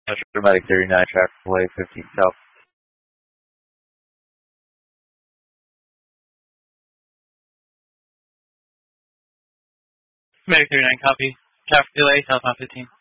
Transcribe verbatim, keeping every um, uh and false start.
Medic thirty-nine, traffic delay fifteen South. Medic thirty-nine, copy. Traffic delay, southbound fifteen.